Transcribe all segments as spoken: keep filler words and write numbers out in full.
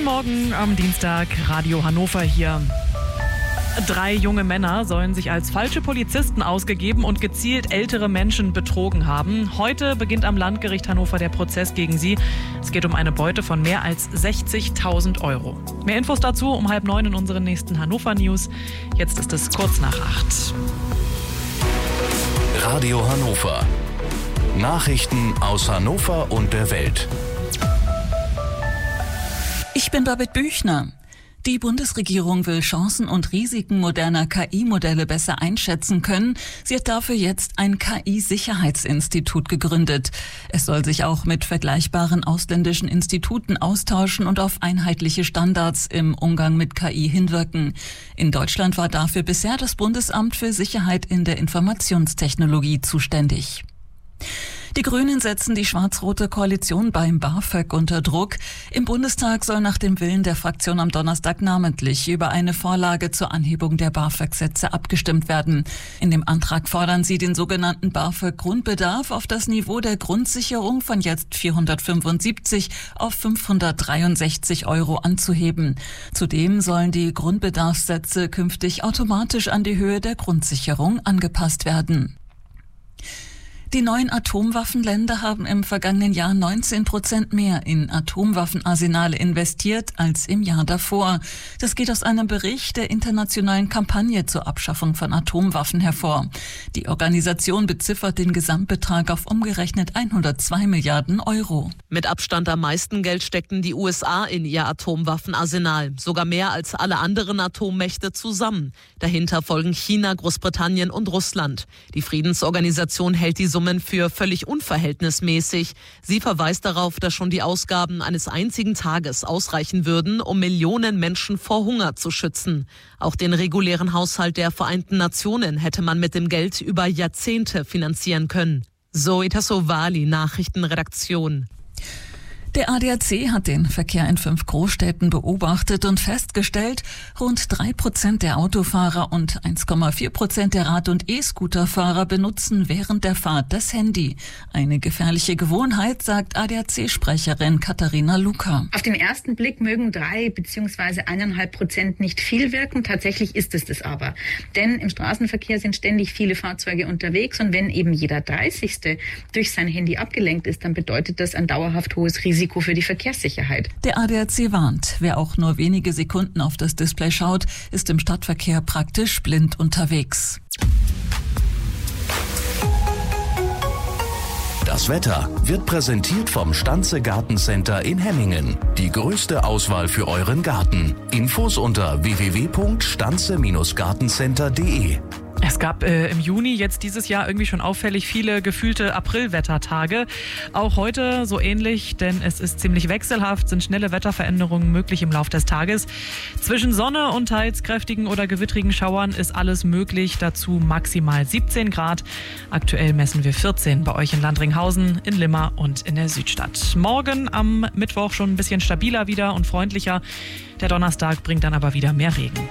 Morgen am Dienstag, Radio Hannover hier. Drei junge Männer sollen sich als falsche Polizisten ausgegeben und gezielt ältere Menschen betrogen haben. Heute beginnt am Landgericht Hannover der Prozess gegen sie. Es geht um eine Beute von mehr als sechzigtausend Euro. Mehr Infos dazu um halb neun in unseren nächsten Hannover News. Jetzt ist es kurz nach acht. Radio Hannover. Nachrichten aus Hannover und der Welt. Ich bin Babette Büchner. Die Bundesregierung will Chancen und Risiken moderner K I-Modelle besser einschätzen können. Sie hat dafür jetzt ein K I-Sicherheitsinstitut gegründet. Es soll sich auch mit vergleichbaren ausländischen Instituten austauschen und auf einheitliche Standards im Umgang mit K I hinwirken. In Deutschland war dafür bisher das Bundesamt für Sicherheit in der Informationstechnologie zuständig. Die Grünen setzen die schwarz-rote Koalition beim BAföG unter Druck. Im Bundestag soll nach dem Willen der Fraktion am Donnerstag namentlich über eine Vorlage zur Anhebung der BAföG-Sätze abgestimmt werden. In dem Antrag fordern sie, den sogenannten BAföG-Grundbedarf auf das Niveau der Grundsicherung von jetzt vierhundertfünfundsiebzig auf fünfhundertdreiundsechzig Euro anzuheben. Zudem sollen die Grundbedarfssätze künftig automatisch an die Höhe der Grundsicherung angepasst werden. Die neuen Atomwaffenländer haben im vergangenen Jahr neunzehn Prozent mehr in Atomwaffenarsenale investiert als im Jahr davor. Das geht aus einem Bericht der internationalen Kampagne zur Abschaffung von Atomwaffen hervor. Die Organisation beziffert den Gesamtbetrag auf umgerechnet hundertzwei Milliarden Euro. Mit Abstand am meisten Geld steckten die U S A in ihr Atomwaffenarsenal. Sogar mehr als alle anderen Atommächte zusammen. Dahinter folgen China, Großbritannien und Russland. Die Friedensorganisation hält die Summen für völlig unverhältnismäßig. Sie verweist darauf, dass schon die Ausgaben eines einzigen Tages ausreichen würden, um Millionen Menschen vor Hunger zu schützen. Auch den regulären Haushalt der Vereinten Nationen hätte man mit dem Geld über Jahrzehnte finanzieren können. Zoe Tassovali, Nachrichtenredaktion. Der A D A C hat den Verkehr in fünf Großstädten beobachtet und festgestellt, rund drei Prozent der Autofahrer und eins Komma vier Prozent der Rad- und E-Scooterfahrer benutzen während der Fahrt das Handy. Eine gefährliche Gewohnheit, sagt A D A C-Sprecherin Katharina Luca. Auf den ersten Blick mögen drei bzw. eineinhalb Prozent nicht viel wirken. Tatsächlich ist es das aber. Denn im Straßenverkehr sind ständig viele Fahrzeuge unterwegs und wenn eben jeder dreißigste durch sein Handy abgelenkt ist, dann bedeutet das ein dauerhaft hohes Risiko für die Verkehrssicherheit. Der A D A C warnt, wer auch nur wenige Sekunden auf das Display schaut, ist im Stadtverkehr praktisch blind unterwegs. Das Wetter wird präsentiert vom Stanze Gartencenter in Hemmingen. Die größte Auswahl für euren Garten. Infos unter w w w punkt stanze gartencenter punkt d e. Es gab äh, im Juni jetzt dieses Jahr irgendwie schon auffällig viele gefühlte Aprilwettertage. Auch heute so ähnlich, denn es ist ziemlich wechselhaft, sind schnelle Wetterveränderungen möglich im Laufe des Tages. Zwischen Sonne und teils kräftigen oder gewittrigen Schauern ist alles möglich, dazu maximal siebzehn Grad. Aktuell messen wir vierzehn bei euch in Landringhausen, in Limmer und in der Südstadt. Morgen am Mittwoch schon ein bisschen stabiler wieder und freundlicher. Der Donnerstag bringt dann aber wieder mehr Regen.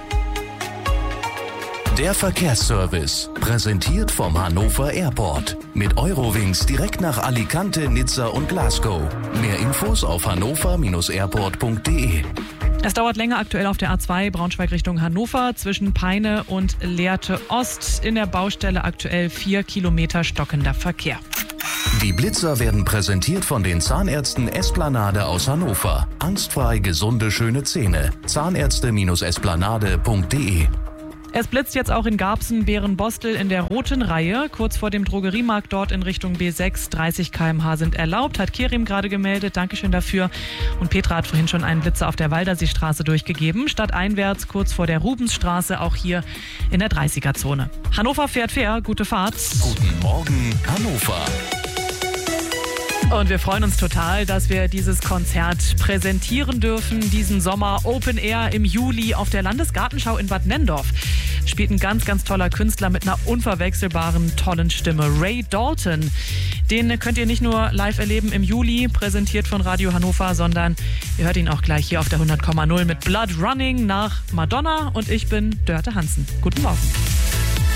Der Verkehrsservice, präsentiert vom Hannover Airport. Mit Eurowings direkt nach Alicante, Nizza und Glasgow. Mehr Infos auf hannover airport punkt d e. Es dauert länger aktuell auf der A zwei Braunschweig Richtung Hannover zwischen Peine und Lehrte Ost. In der Baustelle aktuell vier Kilometer stockender Verkehr. Die Blitzer werden präsentiert von den Zahnärzten Esplanade aus Hannover. Angstfrei gesunde, schöne Zähne. zahnärzte esplanade punkt d e. Es blitzt jetzt auch in Garbsen, Beerenbostel in der roten Reihe. Kurz vor dem Drogeriemarkt dort in Richtung B sechs. dreißig Kilometer pro Stunde sind erlaubt, hat Kerim gerade gemeldet. Dankeschön dafür. Und Petra hat vorhin schon einen Blitzer auf der Walderseestraße durchgegeben. Stadteinwärts kurz vor der Rubensstraße, auch hier in der dreißiger-Zone. Hannover fährt fair, gute Fahrt. Guten Morgen, Hannover. Und wir freuen uns total, dass wir dieses Konzert präsentieren dürfen. Diesen Sommer Open Air im Juli auf der Landesgartenschau in Bad Nenndorf. Spielt ein ganz, ganz toller Künstler mit einer unverwechselbaren, tollen Stimme. Ray Dalton. Den könnt ihr nicht nur live erleben im Juli, präsentiert von Radio Hannover, sondern ihr hört ihn auch gleich hier auf der hundert Komma null mit Blood Running nach Madonna. Und ich bin Dörte Hansen. Guten Morgen.